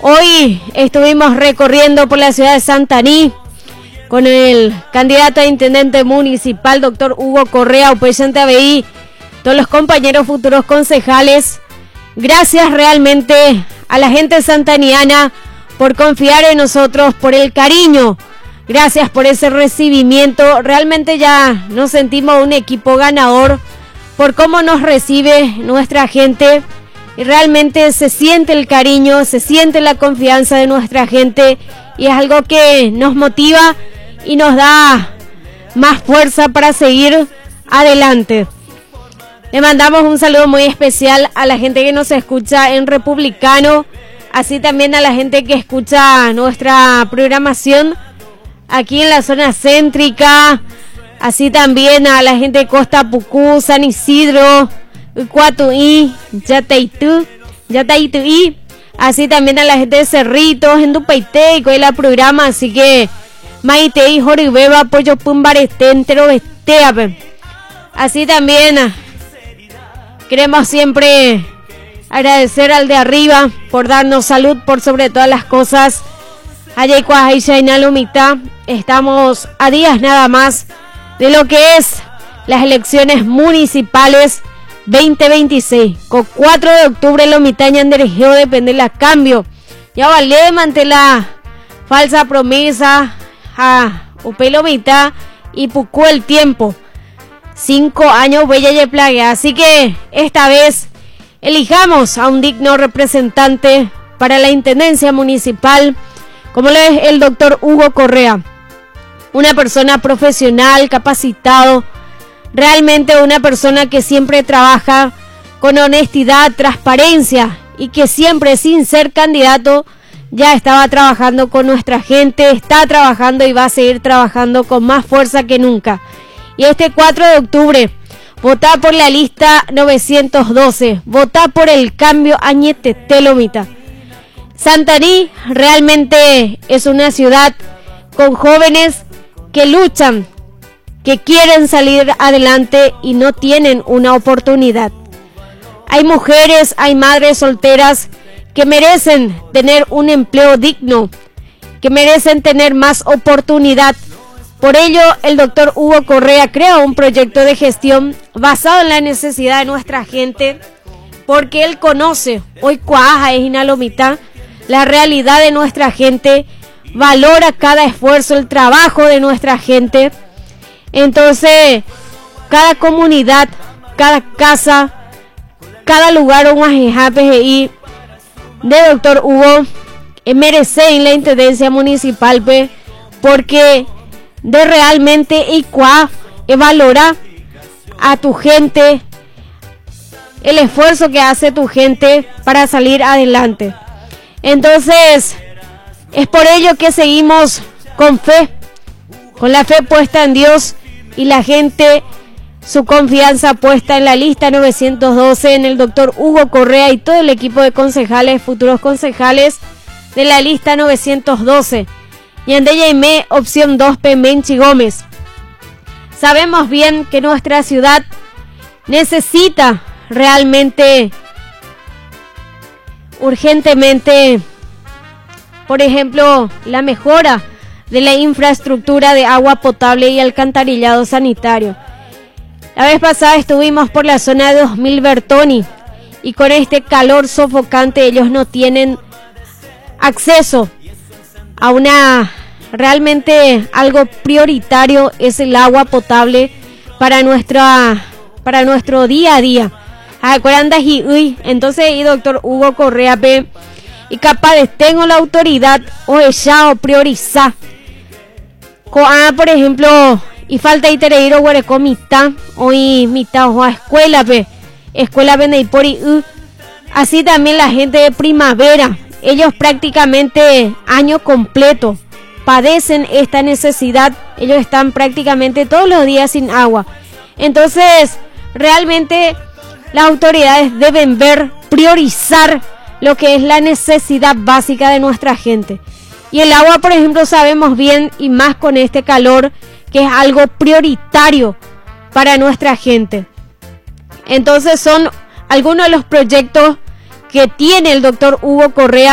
Hoy estuvimos recorriendo por la ciudad de Santaní con el candidato a intendente municipal, doctor Hugo Correa, Upayante ABI, todos los compañeros futuros concejales. Gracias realmente a la gente santaniana por confiar en nosotros, por el cariño. Gracias por ese recibimiento. Realmente ya nos sentimos un equipo ganador por cómo nos recibe nuestra gente. Y realmente se siente el cariño, se siente la confianza de nuestra gente. Y es algo que nos motiva y nos da más fuerza para seguir adelante. Le mandamos un saludo muy especial a la gente que nos escucha en Republicano. Así también a la gente que escucha nuestra programación aquí en la zona céntrica. Así también a la gente de Costa Pucú, San Isidro, Ucuatuí, Yataituí. Así también a la gente de Cerritos, en Dupaité, con el programa. Así que Maite, Joribeba, Pollo Pumbareste, Entero Besteape. Así también queremos siempre agradecer al de arriba por darnos salud por sobre todas las cosas. Estamos a días nada más de lo que es las elecciones municipales 2026. Con 4 de octubre Lomitaña Andergeo depende la cambio. Ya vale ante la falsa promesa a Upelomita y Pucú el tiempo. 5 años bella y plaga. Así que esta vez elijamos a un digno representante para la intendencia municipal, como lo es el doctor Hugo Correa. Una persona profesional, capacitado, realmente una persona que siempre trabaja con honestidad, transparencia y que siempre sin ser candidato ya estaba trabajando con nuestra gente, está trabajando y va a seguir trabajando con más fuerza que nunca. Y este 4 de octubre, votá por la lista 912, votá por el cambio Añetetelomita. Santaní realmente es una ciudad con jóvenes que luchan, que quieren salir adelante y no tienen una oportunidad. Hay mujeres, hay madres solteras que merecen tener un empleo digno, que merecen tener más oportunidad. Por ello, el doctor Hugo Correa crea un proyecto de gestión basado en la necesidad de nuestra gente, porque él conoce, hoy Cuaja es Inalomita, la realidad de nuestra gente, valora cada esfuerzo, el trabajo de nuestra gente. Entonces, cada comunidad, cada casa, cada lugar de doctor Hugo merece en la intendencia municipal, porque de realmente valora a tu gente, el esfuerzo que hace tu gente para salir adelante. Entonces, es por ello que seguimos con fe, con la fe puesta en Dios y la gente, su confianza puesta en la lista 912, en el doctor Hugo Correa y todo el equipo de concejales, futuros concejales de la lista 912. Y en Deyaime, opción 2, Menchi Gómez. Sabemos bien que nuestra ciudad necesita realmente, urgentemente, por ejemplo, la mejora de la infraestructura de agua potable y alcantarillado sanitario. La vez pasada estuvimos por la zona de 2000 Bertoni y con este calor sofocante ellos no tienen acceso a realmente algo prioritario es el agua potable para nuestro día a día. Entonces, y doctor Hugo Correa y capaz tengo la autoridad o priorizar. Por ejemplo, y falta itereiro huereco mitad o a escuela Beneipori. Así también la gente de primavera, ellos prácticamente año completo padecen esta necesidad. Ellos están prácticamente todos los días sin agua. Entonces, realmente las autoridades deben priorizar lo que es la necesidad básica de nuestra gente. Y el agua, por ejemplo, sabemos bien, y más con este calor, que es algo prioritario para nuestra gente. Entonces son algunos de los proyectos que tiene el doctor Hugo Correa